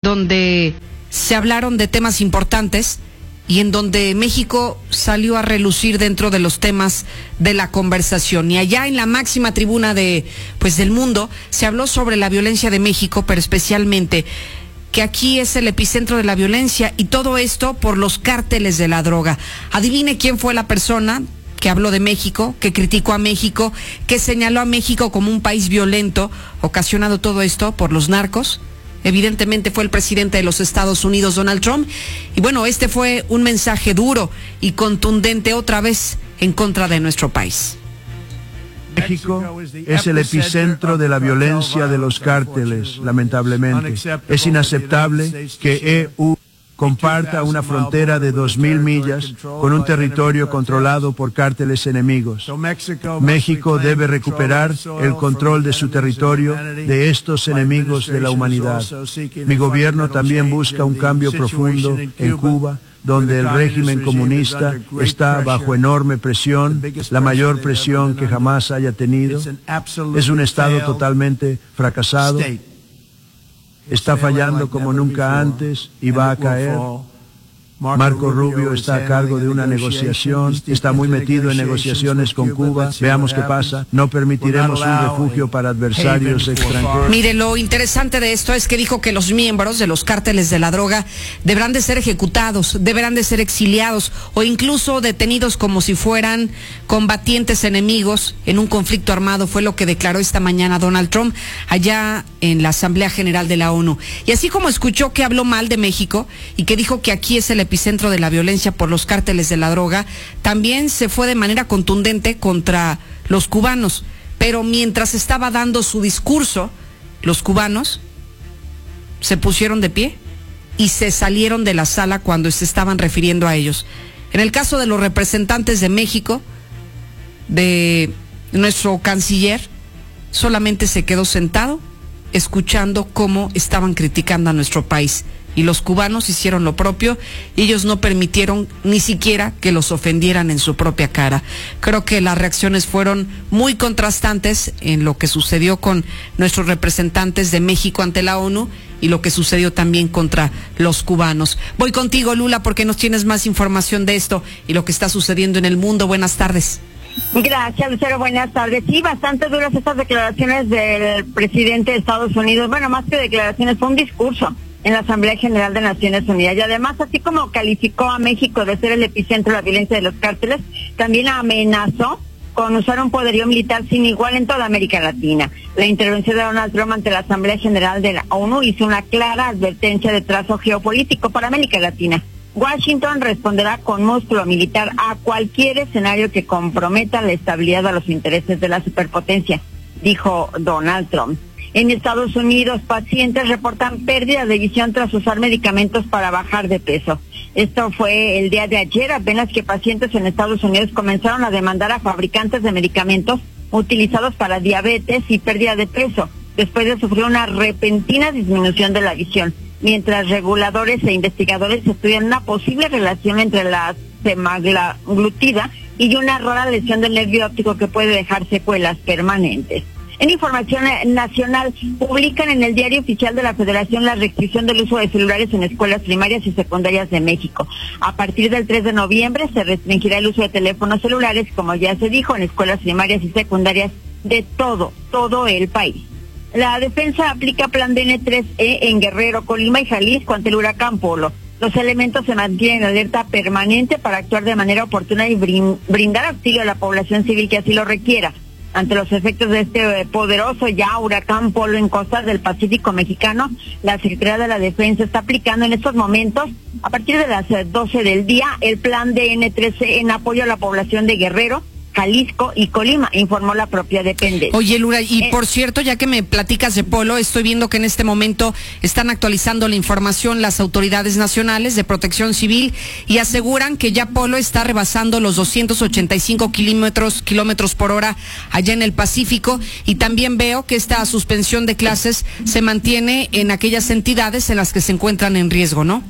donde se hablaron de temas importantes y en donde México salió a relucir dentro de los temas de la conversación. Y allá en la máxima tribuna del mundo se habló sobre la violencia de México, pero especialmente que aquí es el epicentro de la violencia, y todo esto por los cárteles de la droga. Adivine quién fue la persona que habló de México, que criticó a México, que señaló a México como un país violento, ocasionado todo esto por los narcos. Evidentemente fue el presidente de los Estados Unidos, Donald Trump. Y bueno, este fue un mensaje duro y contundente otra vez en contra de nuestro país. México es el epicentro de la violencia de los cárteles, lamentablemente. Es inaceptable que EU comparta una frontera de 2.000 millas con un territorio controlado por cárteles enemigos. México debe recuperar el control de su territorio de estos enemigos de la humanidad. Mi gobierno también busca un cambio profundo en Cuba, donde el régimen comunista está bajo enorme presión, la mayor presión que jamás haya tenido. Es un Estado totalmente fracasado. Está fallando como nunca antes y va a caer. Marco Rubio está a cargo de una negociación, está muy metido en negociaciones con Cuba. Veamos qué pasa. No permitiremos un refugio para adversarios extranjeros. Mire, lo interesante de esto es que dijo que los miembros de los cárteles de la droga deberán de ser ejecutados, deberán de ser exiliados o incluso detenidos como si fueran combatientes enemigos en un conflicto armado. Fue lo que declaró esta mañana Donald Trump allá en la Asamblea General de la ONU. Y así como escuchó que habló mal de México y que dijo que aquí es el epicentro de la violencia por los cárteles de la droga, también se fue de manera contundente contra los cubanos. Pero mientras estaba dando su discurso, los cubanos se pusieron de pie y se salieron de la sala cuando se estaban refiriendo a ellos. En el caso de los representantes de México, de nuestro canciller, solamente se quedó sentado escuchando cómo estaban criticando a nuestro país. Y los cubanos hicieron lo propio y ellos no permitieron ni siquiera que los ofendieran en su propia cara. Creo que las reacciones fueron muy contrastantes en lo que sucedió con nuestros representantes de México ante la ONU y lo que sucedió también contra los cubanos. Voy contigo, Lula, porque nos tienes más información de esto y lo que está sucediendo en el mundo. Buenas tardes. Gracias, Lucero, buenas tardes. Sí, bastante duras estas declaraciones del presidente de Estados Unidos. Bueno, más que declaraciones, fue un discurso en la Asamblea General de Naciones Unidas. Y además, así como calificó a México de ser el epicentro de la violencia de los cárteles, también amenazó con usar un poderío militar sin igual en toda América Latina. La intervención de Donald Trump ante la Asamblea General de la ONU hizo una clara advertencia de trazo geopolítico para América Latina. Washington responderá con músculo militar a cualquier escenario que comprometa la estabilidad de los intereses de la superpotencia, dijo Donald Trump. En Estados Unidos, pacientes reportan pérdida de visión tras usar medicamentos para bajar de peso. Esto fue el día de ayer, apenas que pacientes en Estados Unidos comenzaron a demandar a fabricantes de medicamentos utilizados para diabetes y pérdida de peso, después de sufrir una repentina disminución de la visión, mientras reguladores e investigadores estudian una posible relación entre la semaglutida y una rara lesión del nervio óptico que puede dejar secuelas permanentes. En información nacional, publican en el Diario Oficial de la Federación la restricción del uso de celulares en escuelas primarias y secundarias de México. A partir del 3 de noviembre se restringirá el uso de teléfonos celulares, como ya se dijo, en escuelas primarias y secundarias de todo el país. La defensa aplica plan DN3E en Guerrero, Colima y Jalisco ante el huracán Polo. Los elementos se mantienen en alerta permanente para actuar de manera oportuna y brindar auxilio a la población civil que así lo requiera. Ante los efectos de este poderoso ya huracán Polo en costas del Pacífico mexicano, la Secretaría de la Defensa está aplicando en estos momentos, a partir de las 12 del día, el plan DN3E en apoyo a la población de Guerrero, Jalisco y Colima, informó la propia dependencia. Oye, Lula, y por cierto, ya que me platicas de Polo, estoy viendo que en este momento están actualizando la información las autoridades nacionales de protección civil y aseguran que ya Polo está rebasando los 285 kilómetros por hora allá en el Pacífico, y también veo que esta suspensión de clases se mantiene en aquellas entidades en las que se encuentran en riesgo, ¿no?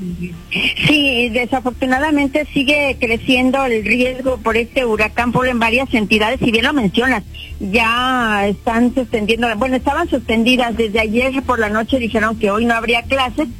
Sí, desafortunadamente sigue creciendo el riesgo por este huracán Polo en varias entidades, si bien lo mencionas, ya están suspendiendo, bueno, estaban suspendidas desde ayer por la noche, dijeron que hoy no habría clases,